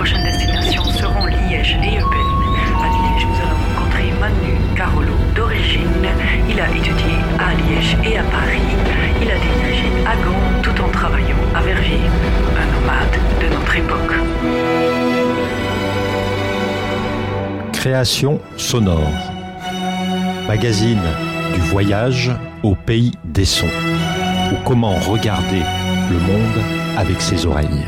prochaines destinations seront Liège et Eupen. À Liège, nous allons rencontrer Manu Carolo. D'origine, il a étudié à Liège et à Paris. Il a déménagé à Gand tout en travaillant à Verviers, un nomade de notre époque. Création sonore. Magazine du voyage au pays des sons. Ou comment regarder le monde avec ses oreilles.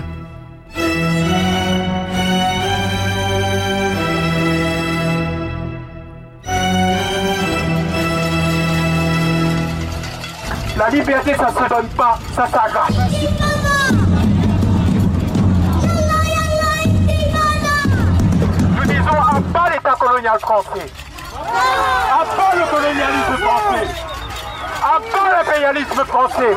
La liberté, ça se donne pas, ça s'arrache. Nous disons à bas l'État colonial français, à bas le colonialisme français, à bas l'impérialisme français.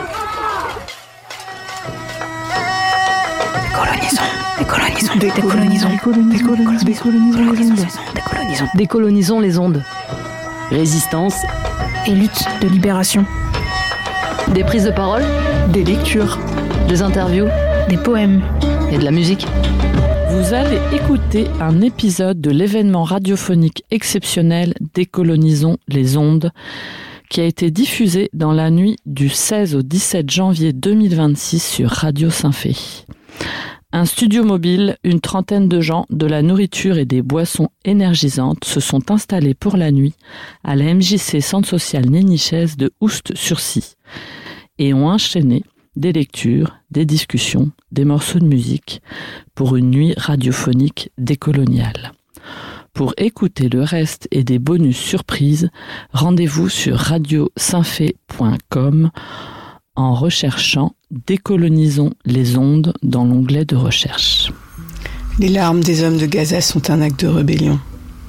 Décolonisons les ondes. Résistance et lutte de libération. Des prises de parole, des lectures, des interviews, des poèmes et de la musique. Vous allez écouter un épisode de l'événement radiophonique exceptionnel Décolonisons les ondes qui a été diffusé dans la nuit du 16 au 17 janvier 2026 sur Radio Saint-Fé. Un studio mobile, une trentaine de gens, de la nourriture et des boissons énergisantes se sont installés pour la nuit à la MJC Centre Social Nénichaise de Oust-sur-Scie et ont enchaîné des lectures, des discussions, des morceaux de musique pour une nuit radiophonique décoloniale. Pour écouter le reste et des bonus surprises, rendez-vous sur radiosaintfé.com en recherchant « Décolonisons les ondes » dans l'onglet de recherche. Les larmes des hommes de Gaza sont un acte de rébellion.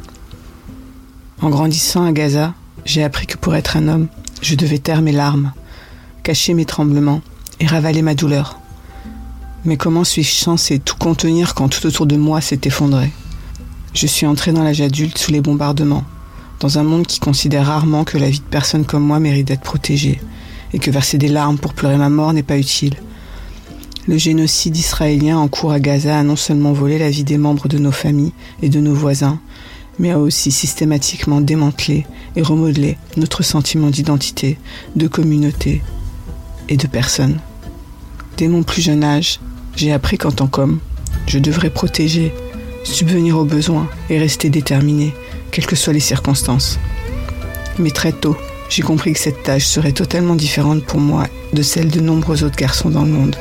En grandissant à Gaza, j'ai appris que pour être un homme, je devais taire mes larmes, cacher mes tremblements et ravaler ma douleur. Mais comment suis-je censé tout contenir quand tout autour de moi s'est effondré ? Je suis entré dans l'âge adulte sous les bombardements, dans un monde qui considère rarement que la vie de personnes comme moi mérite d'être protégée, et que verser des larmes pour pleurer ma mort n'est pas utile. Le génocide israélien en cours à Gaza a non seulement volé la vie des membres de nos familles et de nos voisins, mais a aussi systématiquement démantelé et remodelé notre sentiment d'identité, de communauté et de personne. Dès mon plus jeune âge, j'ai appris qu'en tant qu'homme, je devrais protéger, subvenir aux besoins et rester déterminé, quelles que soient les circonstances. Mais très tôt, j'ai compris que cette tâche serait totalement différente pour moi de celle de nombreux autres garçons dans le monde.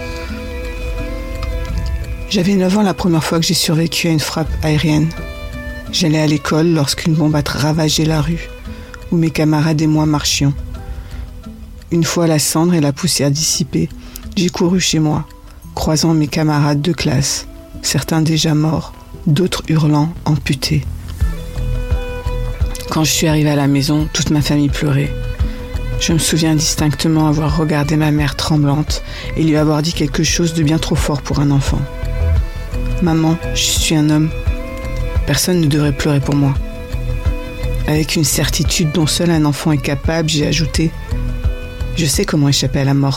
J'avais 9 ans la première fois que j'ai survécu à une frappe aérienne. J'allais à l'école lorsqu'une bombe a ravagé la rue, où mes camarades et moi marchions. Une fois la cendre et la poussière dissipées, j'ai couru chez moi, croisant mes camarades de classe, certains déjà morts, d'autres hurlant, amputés. Quand je suis arrivée à la maison, toute ma famille pleurait. Je me souviens distinctement avoir regardé ma mère tremblante et lui avoir dit quelque chose de bien trop fort pour un enfant. « Maman, je suis un homme. Personne ne devrait pleurer pour moi. » Avec une certitude dont seul un enfant est capable, j'ai ajouté « Je sais comment échapper à la mort. »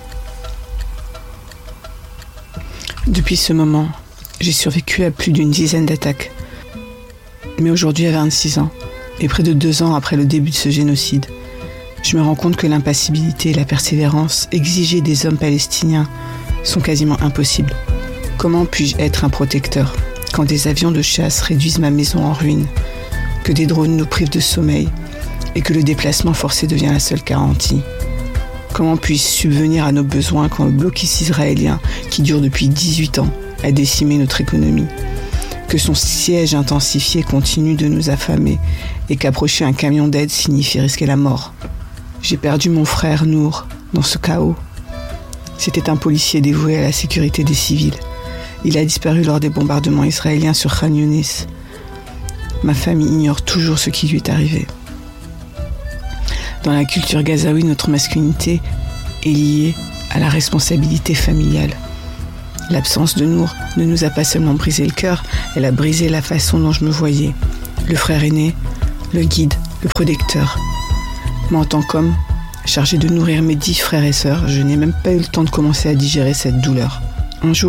Depuis ce moment, j'ai survécu à plus d'une dizaine d'attaques. Mais aujourd'hui, à 26 ans, et près de 2 ans après le début de ce génocide, je me rends compte que l'impassibilité et la persévérance exigées des hommes palestiniens sont quasiment impossibles. Comment puis-je être un protecteur quand des avions de chasse réduisent ma maison en ruine, que des drones nous privent de sommeil et que le déplacement forcé devient la seule garantie ? Comment puis-je subvenir à nos besoins quand le blocus israélien, qui dure depuis 18 ans, a décimé notre économie ? Que son siège intensifié continue de nous affamer et qu'approcher un camion d'aide signifie risquer la mort. J'ai perdu mon frère Nour dans ce chaos. C'était un policier dévoué à la sécurité des civils. Il a disparu lors des bombardements israéliens sur Khan Younis. Ma famille ignore toujours ce qui lui est arrivé. Dans la culture gazaoui, notre masculinité est liée à la responsabilité familiale. L'absence de Nour ne nous a pas seulement brisé le cœur, elle a brisé la façon dont je me voyais. Le frère aîné, le guide, le protecteur. Mais en tant qu'homme, chargé de nourrir mes 10 frères et sœurs, je n'ai même pas eu le temps de commencer à digérer cette douleur. Un jour,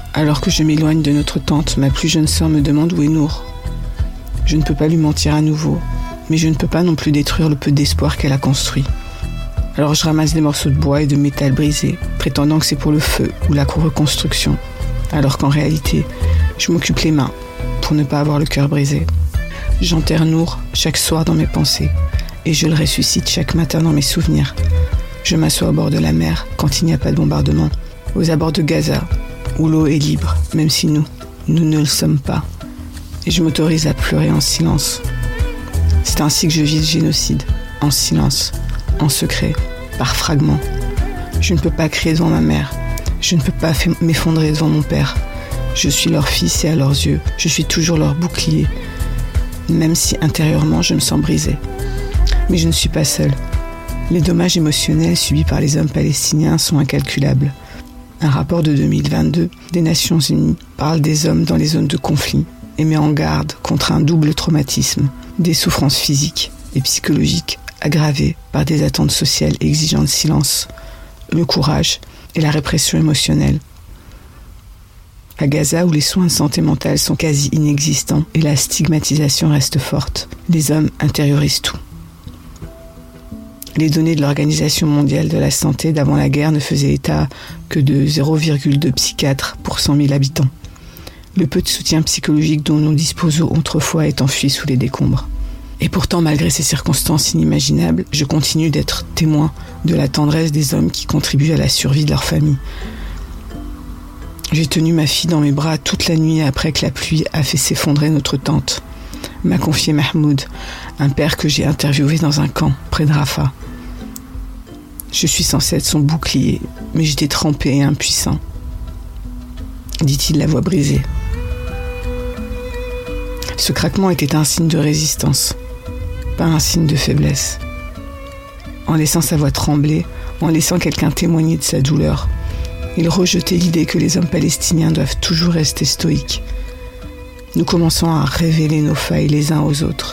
Alors que je m'éloigne de notre tente, ma plus jeune sœur me demande où est Nour. Je ne peux pas lui mentir à nouveau, mais je ne peux pas non plus détruire le peu d'espoir qu'elle a construit. Alors je ramasse des morceaux de bois et de métal brisés, prétendant que c'est pour le feu ou la reconstruction, alors qu'en réalité, je m'occupe les mains pour ne pas avoir le cœur brisé. J'enterre Nour chaque soir dans mes pensées, et je le ressuscite chaque matin dans mes souvenirs. Je m'assois au bord de la mer quand il n'y a pas de bombardement, aux abords de Gaza, où l'eau est libre, même si nous ne le sommes pas. Et je m'autorise à pleurer en silence. C'est ainsi que je vis le génocide, en silence, en secret, par fragments. Je ne peux pas crier devant ma mère, je ne peux pas m'effondrer devant mon père. Je suis leur fils et à leurs yeux, je suis toujours leur bouclier, même si intérieurement je me sens brisée. Mais je ne suis pas seule. Les dommages émotionnels subis par les hommes palestiniens sont incalculables. Un rapport de 2022 des Nations Unies parle des hommes dans les zones de conflit et met en garde contre un double traumatisme, des souffrances physiques et psychologiques aggravées par des attentes sociales exigeant le silence, le courage et la répression émotionnelle. À Gaza, où les soins de santé mentale sont quasi inexistants et la stigmatisation reste forte, les hommes intériorisent tout. Les données de l'Organisation mondiale de la santé d'avant la guerre ne faisaient état que de 0,2 psychiatres pour 100 000 habitants. Le peu de soutien psychologique dont nous disposions autrefois est enfui sous les décombres. Et pourtant, malgré ces circonstances inimaginables, je continue d'être témoin de la tendresse des hommes qui contribuent à la survie de leur famille. J'ai tenu ma fille dans mes bras toute la nuit après que la pluie a fait s'effondrer notre tente, m'a confié Mahmoud, un père que j'ai interviewé dans un camp près de Rafah. Je suis censé être son bouclier, mais j'étais trempé et impuissant, dit-il, la voix brisée. Ce craquement était un signe de résistance, pas un signe de faiblesse. En laissant sa voix trembler, en laissant quelqu'un témoigner de sa douleur, il rejetait l'idée que les hommes palestiniens doivent toujours rester stoïques. Nous commençons à révéler nos failles les uns aux autres.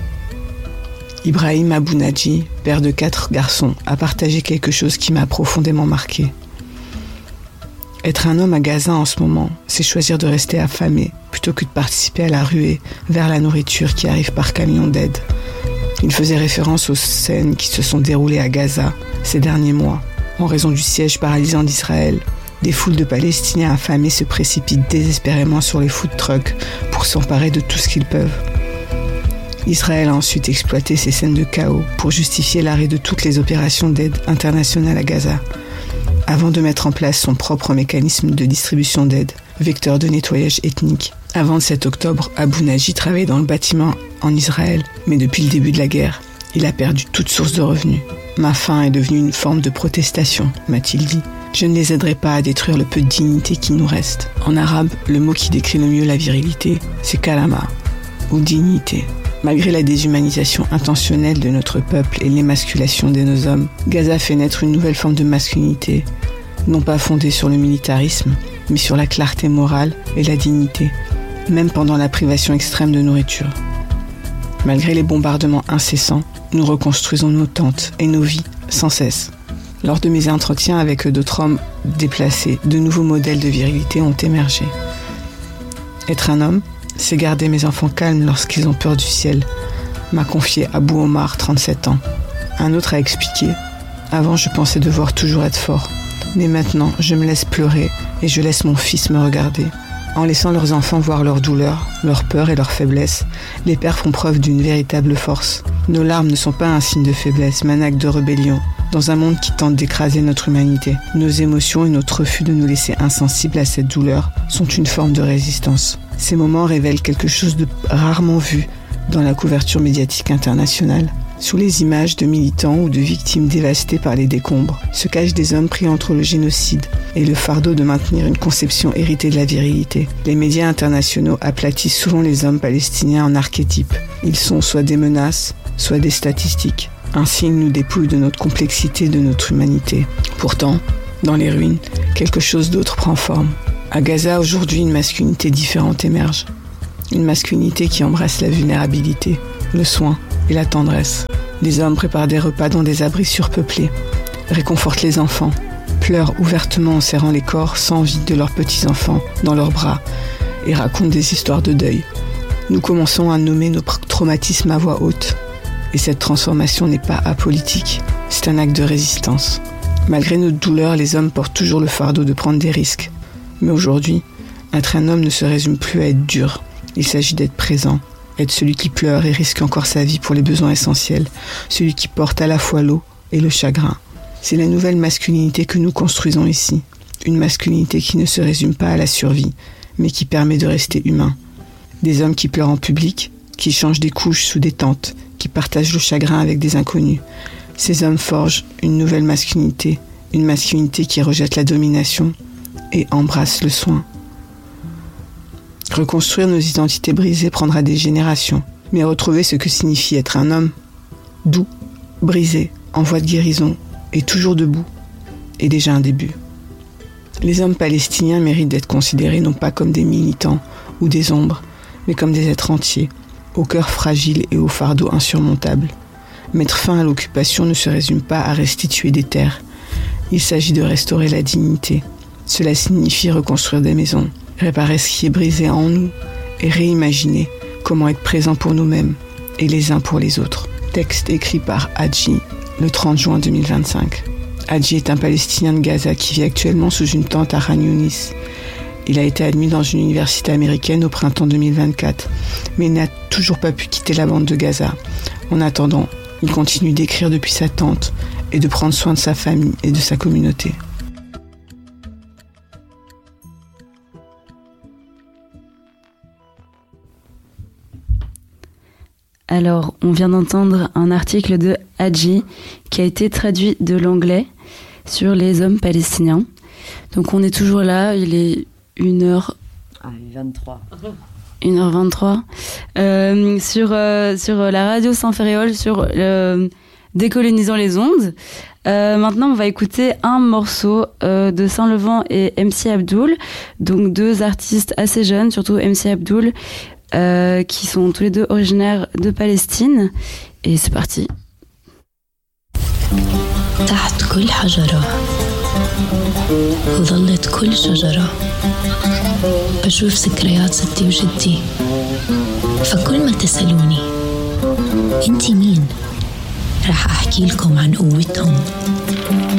Ibrahim Abounaji, père de 4 garçons, a partagé quelque chose qui m'a profondément marqué. Être un homme à Gaza en ce moment, c'est choisir de rester affamé plutôt que de participer à la ruée vers la nourriture qui arrive par camion d'aide. Il faisait référence aux scènes qui se sont déroulées à Gaza ces derniers mois. En raison du siège paralysant d'Israël, des foules de Palestiniens affamés se précipitent désespérément sur les food trucks pour s'emparer de tout ce qu'ils peuvent. Israël a ensuite exploité ces scènes de chaos pour justifier l'arrêt de toutes les opérations d'aide internationale à Gaza, avant de mettre en place son propre mécanisme de distribution d'aide, vecteur de nettoyage ethnique. Avant le 7 octobre, Abounaji travaillait dans le bâtiment en Israël, mais depuis le début de la guerre, il a perdu toute source de revenus. Ma faim est devenue une forme de protestation, m'a-t-il dit. Je ne les aiderai pas à détruire le peu de dignité qui nous reste. En arabe, le mot qui décrit le mieux la virilité, c'est kalama, ou dignité. Malgré la déshumanisation intentionnelle de notre peuple et l'émasculation de nos hommes, Gaza fait naître une nouvelle forme de masculinité, non pas fondée sur le militarisme, mais sur la clarté morale et la dignité, même pendant la privation extrême de nourriture. Malgré les bombardements incessants, nous reconstruisons nos tentes et nos vies sans cesse. Lors de mes entretiens avec d'autres hommes déplacés, de nouveaux modèles de virilité ont émergé. Être un homme, c'est garder mes enfants calmes lorsqu'ils ont peur du ciel, m'a confié Abou Omar, 37 ans. Un autre a expliqué « Avant, je pensais devoir toujours être fort, mais maintenant, je me laisse pleurer et je laisse mon fils me regarder. » En laissant leurs enfants voir leur douleur, leur peur et leur faiblesse, les pères font preuve d'une véritable force. Nos larmes ne sont pas un signe de faiblesse, mais un acte de rébellion, dans un monde qui tente d'écraser notre humanité. Nos émotions et notre refus de nous laisser insensibles à cette douleur sont une forme de résistance. Ces moments révèlent quelque chose de rarement vu dans la couverture médiatique internationale. Sous les images de militants ou de victimes dévastées par les décombres, se cachent des hommes pris entre le génocide et le fardeau de maintenir une conception héritée de la virilité. Les médias internationaux aplatissent souvent les hommes palestiniens en archétypes. Ils sont soit des menaces, soit des statistiques. Ainsi, ils nous dépouillent de notre complexité, de notre humanité. Pourtant, dans les ruines, quelque chose d'autre prend forme. À Gaza, aujourd'hui, une masculinité différente émerge. Une masculinité qui embrasse la vulnérabilité, le soin et la tendresse. Les hommes préparent des repas dans des abris surpeuplés, réconfortent les enfants, pleurent ouvertement en serrant les corps sans vie de leurs petits-enfants dans leurs bras et racontent des histoires de deuil. Nous commençons à nommer nos traumatismes à voix haute. Et cette transformation n'est pas apolitique, c'est un acte de résistance. Malgré nos douleurs, les hommes portent toujours le fardeau de prendre des risques. Mais aujourd'hui, être un homme ne se résume plus à être dur. Il s'agit d'être présent, être celui qui pleure et risque encore sa vie pour les besoins essentiels, celui qui porte à la fois l'eau et le chagrin. C'est la nouvelle masculinité que nous construisons ici. Une masculinité qui ne se résume pas à la survie, mais qui permet de rester humain. Des hommes qui pleurent en public, qui changent des couches sous des tentes, qui partagent le chagrin avec des inconnus. Ces hommes forgent une nouvelle masculinité, une masculinité qui rejette la domination et embrasse le soin. Reconstruire nos identités brisées prendra des générations, mais retrouver ce que signifie être un homme, doux, brisé, en voie de guérison et toujours debout, est déjà un début. Les hommes palestiniens méritent d'être considérés non pas comme des militants ou des ombres, mais comme des êtres entiers, au cœur fragile et au fardeau insurmontable. Mettre fin à l'occupation ne se résume pas à restituer des terres. Il s'agit de restaurer la dignité. Cela signifie reconstruire des maisons, réparer ce qui est brisé en nous et réimaginer comment être présent pour nous-mêmes et les uns pour les autres. Texte écrit par Hadji le 30 juin 2025. Hadji est un Palestinien de Gaza qui vit actuellement sous une tente à Khan Younis. Il a été admis dans une université américaine au printemps 2024, mais il n'a toujours pas pu quitter la bande de Gaza. En attendant, il continue d'écrire depuis sa tente et de prendre soin de sa famille et de sa communauté. Alors, on vient d'entendre un article de Hadji qui a été traduit de l'anglais sur les hommes palestiniens. Donc on est toujours là, il est 1h23. 1h23. Sur la radio Saint-Ferréol, sur Décolonisons les ondes. Maintenant, on va écouter un morceau de Saint-Levant et MC Abdoul, donc deux artistes assez jeunes, surtout MC Abdoul, qui sont tous les deux originaires de Palestine. Et c'est parti. تحت كل حجرة وظلت كل شجرة بشوف ذكريات ستي وجدي فكل ما تسألوني انتي مين راح أحكي لكم عن قوتهم